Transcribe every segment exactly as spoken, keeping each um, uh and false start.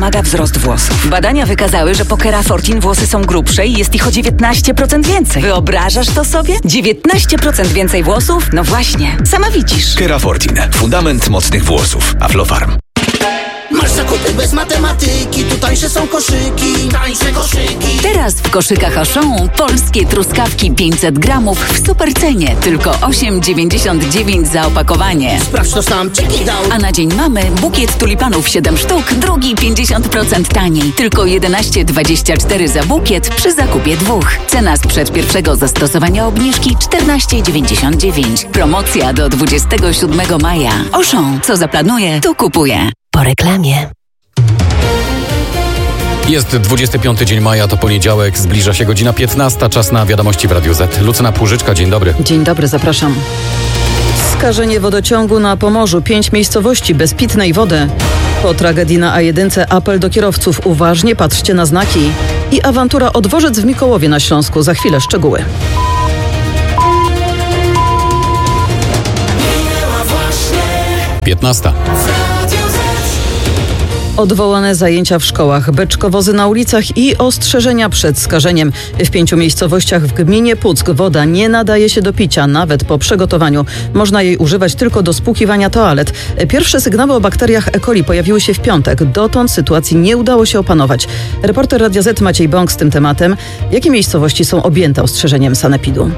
wspomaga wzrost włosów. Badania wykazały, że po Kerafortin włosy są grubsze i jest ich o dziewiętnaście procent więcej. Wyobrażasz to sobie? dziewiętnaście procent więcej włosów? No właśnie, sama widzisz. Kerafortin. Fundament mocnych włosów. Aflofarm. Masz zakupy bez matematyki, tu tańsze są koszyki, tańsze koszyki. Teraz w koszykach Auchan polskie truskawki pięćset gramów w supercenie, tylko osiem dziewięćdziesiąt dziewięć za opakowanie. Sprawdź, to sam Czeki dał. A na dzień mamy bukiet tulipanów siedem sztuk, drugi pięćdziesiąt procent taniej, tylko jedenaście dwadzieścia cztery za bukiet przy zakupie dwóch. Cena sprzed pierwszego zastosowania obniżki czternaście dziewięćdziesiąt dziewięć. Promocja do dwudziestego siódmego maja. Auchan, co zaplanuje, to kupuje. Po reklamie. Jest dwudziesty piąty dzień maja, to poniedziałek, zbliża się godzina piętnasta, czas na wiadomości w Radiu Z. Lucyna Płużyczka, dzień dobry. Dzień dobry, zapraszam. Skażenie wodociągu na Pomorzu, pięć miejscowości bez pitnej wody. Po tragedii na A jeden apel do kierowców, uważnie patrzcie na znaki. I awantura o dworzec w Mikołowie na Śląsku, za chwilę szczegóły. piętnasta. Odwołane zajęcia w szkołach, beczkowozy na ulicach i ostrzeżenia przed skażeniem. W pięciu miejscowościach w gminie Puck woda nie nadaje się do picia, nawet po przygotowaniu. Można jej używać tylko do spłukiwania toalet. Pierwsze sygnały o bakteriach E. coli pojawiły się w piątek. Dotąd sytuacji nie udało się opanować. Reporter Radia Z Maciej Bąk z tym tematem. Jakie miejscowości są objęte ostrzeżeniem sanepidu?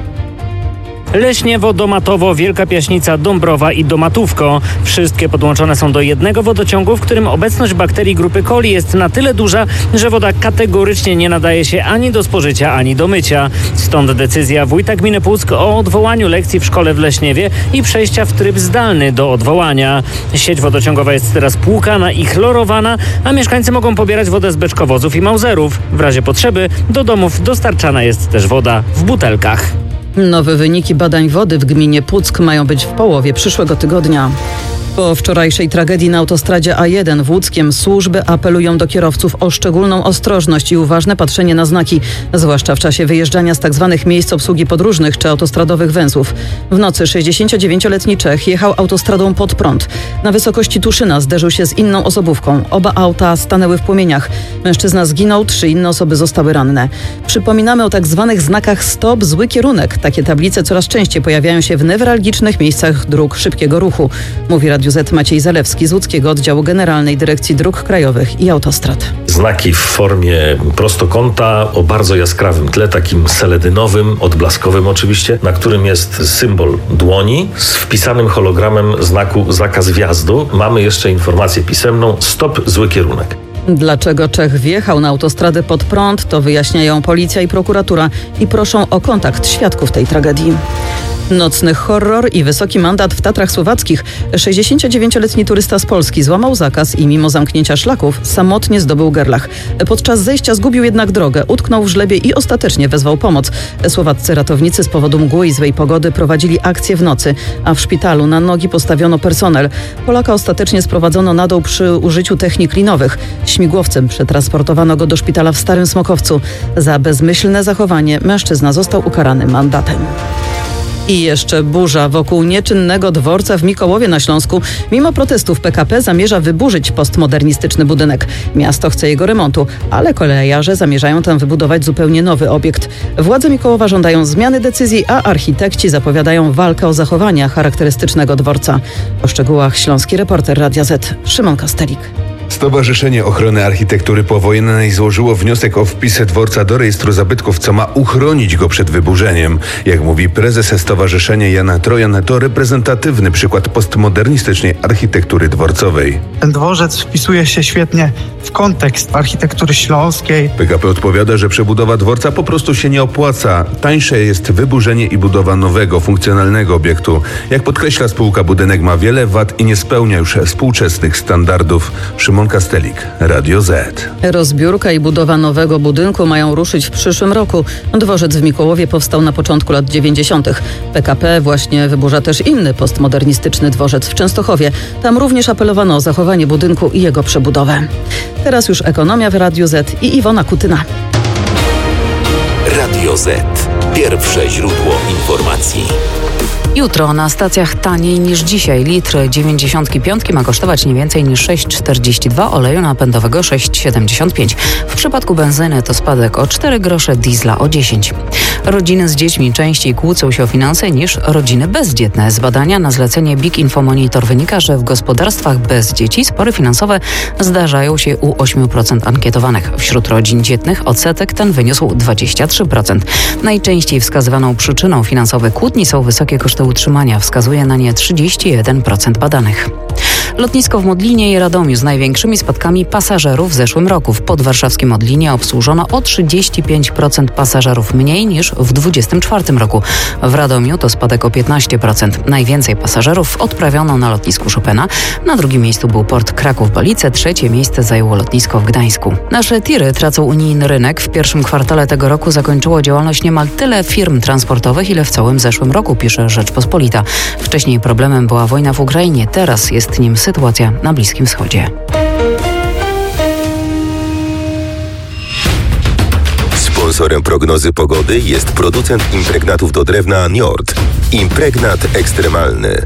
Leśniewo, Domatowo, Wielka Piaśnica, Dąbrowa i Domatówko. Wszystkie podłączone są do jednego wodociągu, w którym obecność bakterii grupy coli jest na tyle duża, że woda kategorycznie nie nadaje się ani do spożycia, ani do mycia. Stąd decyzja wójta gminy Puck o odwołaniu lekcji w szkole w Leśniewie i przejścia w tryb zdalny do odwołania. Sieć wodociągowa jest teraz płukana i chlorowana, a mieszkańcy mogą pobierać wodę z beczkowozów i mauzerów. W razie potrzeby do domów dostarczana jest też woda w butelkach. Nowe wyniki badań wody w gminie Puck mają być w połowie przyszłego tygodnia. Po wczorajszej tragedii na autostradzie A jeden w Łódzkiem służby apelują do kierowców o szczególną ostrożność i uważne patrzenie na znaki, zwłaszcza w czasie wyjeżdżania z tzw. miejsc obsługi podróżnych czy autostradowych węzłów. W nocy sześćdziesięciodziewięcioletni Czech jechał autostradą pod prąd. Na wysokości Tuszyna zderzył się z inną osobówką. Oba auta stanęły w płomieniach. Mężczyzna zginął, trzy inne osoby zostały ranne. Przypominamy o tzw. znakach stop, zły kierunek. Takie tablice coraz częściej pojawiają się w newralgicznych miejscach dróg szybkiego ruchu, mówi Radiu Z Maciej Zalewski z Łódzkiego Oddziału Generalnej Dyrekcji Dróg Krajowych i Autostrad. Znaki w formie prostokąta o bardzo jaskrawym tle, takim seledynowym, odblaskowym oczywiście, na którym jest symbol dłoni z wpisanym hologramem znaku zakaz wjazdu. Mamy jeszcze informację pisemną: stop, zły kierunek. Dlaczego Czech wjechał na autostradę pod prąd, to wyjaśniają policja i prokuratura i proszą o kontakt świadków tej tragedii. Nocny horror i wysoki mandat w Tatrach Słowackich. sześćdziesięciodziewięcioletni turysta z Polski złamał zakaz i mimo zamknięcia szlaków samotnie zdobył Gerlach. Podczas zejścia zgubił jednak drogę, utknął w żlebie i ostatecznie wezwał pomoc. Słowaccy ratownicy z powodu mgły i złej pogody prowadzili akcję w nocy, a w szpitalu na nogi postawiono personel. Polaka ostatecznie sprowadzono na dół przy użyciu technik linowych. Śmigłowcem przetransportowano go do szpitala w Starym Smokowcu. Za bezmyślne zachowanie mężczyzna został ukarany mandatem. I jeszcze burza wokół nieczynnego dworca w Mikołowie na Śląsku. Mimo protestów P K P zamierza wyburzyć postmodernistyczny budynek. Miasto chce jego remontu, ale kolejarze zamierzają tam wybudować zupełnie nowy obiekt. Władze Mikołowa żądają zmiany decyzji, a architekci zapowiadają walkę o zachowania charakterystycznego dworca. O szczegółach śląski reporter Radia Z Szymon Kastelik. Stowarzyszenie Ochrony Architektury Powojennej złożyło wniosek o wpis dworca do rejestru zabytków, co ma uchronić go przed wyburzeniem. Jak mówi prezes stowarzyszenia Jana Trojan, to reprezentatywny przykład postmodernistycznej architektury dworcowej. Ten dworzec wpisuje się świetnie w kontekst architektury śląskiej. P K P odpowiada, że przebudowa dworca po prostu się nie opłaca. Tańsze jest wyburzenie i budowa nowego, funkcjonalnego obiektu. Jak podkreśla spółka, budynek ma wiele wad i nie spełnia już współczesnych standardów. Szymon Kastelik, Radio Z. Rozbiórka i budowa nowego budynku mają ruszyć w przyszłym roku. Dworzec w Mikołowie powstał na początku lat dziewięćdziesiątych. P K P właśnie wyburza też inny postmodernistyczny dworzec w Częstochowie. Tam również apelowano o zachowanie budynku i jego przebudowę. Teraz już ekonomia w Radiu Z i Iwona Kutyna. Radio Z. Pierwsze źródło informacji. Jutro na stacjach taniej niż dzisiaj. Litr dziewięćdziesiątki piątki ma kosztować nie więcej niż sześć czterdzieści dwa, oleju napędowego sześć siedemdziesiąt pięć. W przypadku benzyny to spadek o cztery grosze, diesla o dziesięć. Rodziny z dziećmi częściej kłócą się o finanse niż rodziny bezdzietne. Z badania na zlecenie Big Info Monitor wynika, że w gospodarstwach bez dzieci spory finansowe zdarzają się u ośmiu procent ankietowanych. Wśród rodzin dzietnych odsetek ten wyniósł dwadzieścia trzy procent. Najczęściej wskazywaną przyczyną finansowych kłótni są wysokie koszty utrzymania. Wskazuje na nie trzydzieści jeden procent badanych. Lotnisko w Modlinie i Radomiu z największymi spadkami pasażerów w zeszłym roku. W podwarszawskim Modlinie obsłużono o trzydzieści pięć procent pasażerów mniej niż w dwudziestym czwartym roku. W Radomiu to spadek o piętnaście procent. Najwięcej pasażerów odprawiono na lotnisku Chopina. Na drugim miejscu był port Kraków-Balice. Trzecie miejsce zajęło lotnisko w Gdańsku. Nasze tiry tracą unijny rynek. W pierwszym kwartale tego roku zakończyło działalność niemal tyle firm transportowych, ile w całym zeszłym roku, pisze Rzeczpospolita. Wcześniej problemem była wojna w Ukrainie. Teraz jest nim sytuacja na Bliskim Wschodzie. Sponsorem prognozy pogody jest producent impregnatów do drewna Njord. Impregnat ekstremalny.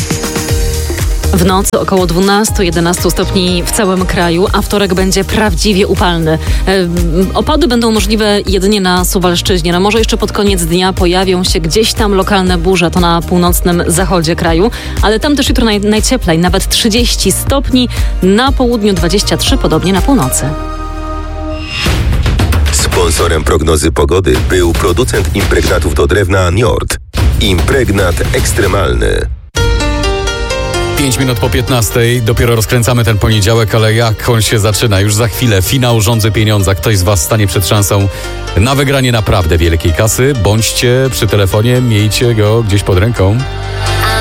W nocy około dwanaście do jedenastu stopni w całym kraju, a wtorek będzie prawdziwie upalny. Opady będą możliwe jedynie na Suwalszczyźnie. No może jeszcze pod koniec dnia pojawią się gdzieś tam lokalne burze, to na północnym zachodzie kraju, ale tam też jutro naj, najcieplej, nawet trzydzieści stopni, na południu dwadzieścia trzy, podobnie na północy. Sponsorem prognozy pogody był producent impregnatów do drewna Njord. Impregnat ekstremalny. Pięć minut po piętnastej, dopiero rozkręcamy ten poniedziałek, ale jak on się zaczyna? Już za chwilę finał Rządzy Pieniądza. Ktoś z Was stanie przed szansą na wygranie naprawdę wielkiej kasy. Bądźcie przy telefonie, miejcie go gdzieś pod ręką.